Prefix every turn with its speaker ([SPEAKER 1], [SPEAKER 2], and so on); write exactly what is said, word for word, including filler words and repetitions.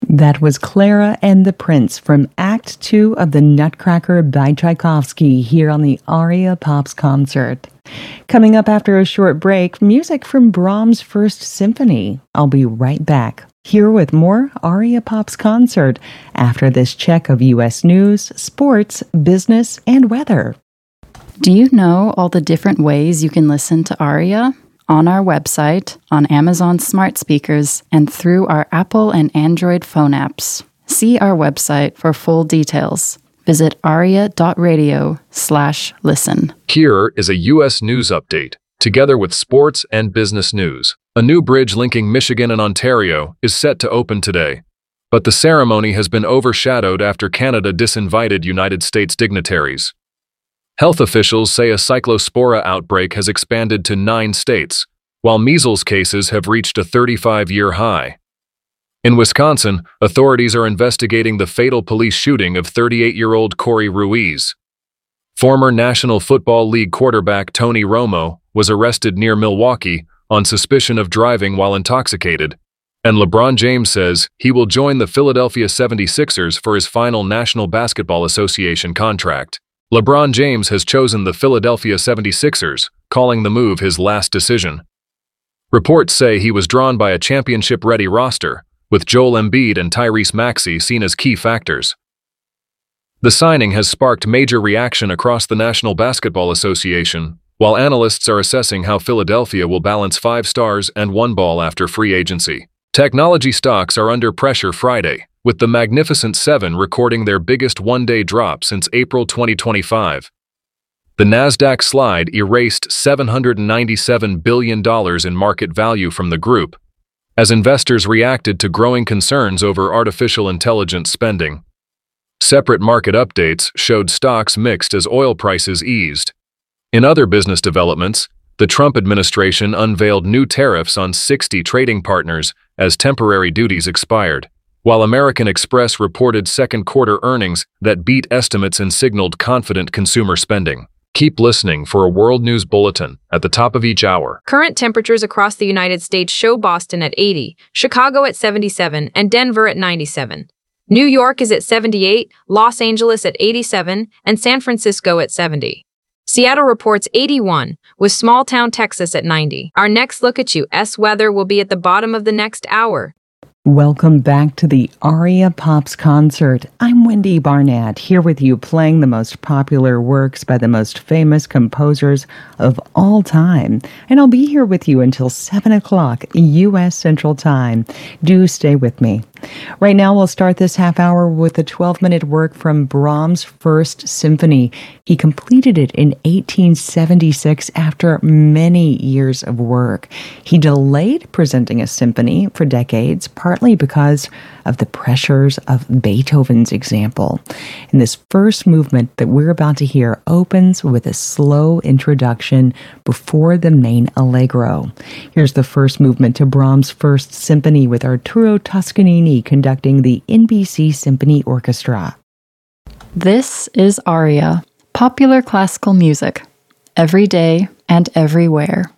[SPEAKER 1] That was Clara and the Prince from Act Two of the Nutcracker by Tchaikovsky here on the Aria Pops concert. Coming up after a short break, music from Brahms' First Symphony. I'll be right back here with more Aria Pops concert after this check of U S news, sports, business, and weather.
[SPEAKER 2] Do you know all the different ways you can listen to Aria? On our website, on Amazon smart speakers, and through our Apple and Android phone apps. See our website for full details. Visit aria.radio slash listen.
[SPEAKER 3] Here is a U S news update, together with sports and business news. A new bridge linking Michigan and Ontario is set to open today, but the ceremony has been overshadowed after Canada disinvited United States dignitaries. Health officials say a cyclospora outbreak has expanded to nine states, while measles cases have reached a thirty-five-year high. In Wisconsin, authorities are investigating the fatal police shooting of thirty-eight-year-old Corey Ruiz. Former National Football League quarterback Tony Romo was arrested near Milwaukee on suspicion of driving while intoxicated, and LeBron James says he will join the Philadelphia seventy-sixers for his final National Basketball Association contract. LeBron James has chosen the Philadelphia seventy-sixers, calling the move his last decision. Reports say he was drawn by a championship-ready roster, with Joel Embiid and Tyrese Maxey seen as key factors. The signing has sparked major reaction across the National Basketball Association, while analysts are assessing how Philadelphia will balance five stars and one ball after free agency. Technology stocks are under pressure Friday, with the Magnificent Seven recording their biggest one-day drop since April twenty twenty-five. The Nasdaq slide erased seven hundred ninety-seven billion dollars in market value from the group, as investors reacted to growing concerns over artificial intelligence spending. Separate market updates showed stocks mixed as oil prices eased. In other business developments, the Trump administration unveiled new tariffs on sixty trading partners as temporary duties expired, while American Express reported second quarter earnings that beat estimates and signaled confident consumer spending. Keep listening for a World News Bulletin at the top of each hour.
[SPEAKER 4] Current temperatures across the United States show Boston at eighty, Chicago at seventy-seven, and Denver at ninety-seven. New York is at seventy-eight, Los Angeles at eighty-seven, and San Francisco at seventy. Seattle reports eighty-one, with small-town Texas at ninety. Our next look at U S weather will be at the bottom of the next hour.
[SPEAKER 1] Welcome back to the Aria Pops concert. I'm Wendy Barnett, here with you playing the most popular works by the most famous composers of all time. And I'll be here with you until seven o'clock U S Central Time. Do stay with me. Right now, we'll start this half hour with a twelve-minute work from Brahms' First Symphony. He completed it in eighteen seventy-six after many years of work. He delayed presenting a symphony for decades, partly because of the pressures of Beethoven's example. And this first movement that we're about to hear opens with a slow introduction before the main allegro. Here's the first movement to Brahms' First Symphony with Arturo Toscanini conducting the N B C Symphony Orchestra.
[SPEAKER 2] This is Aria, popular classical music, every day and everywhere.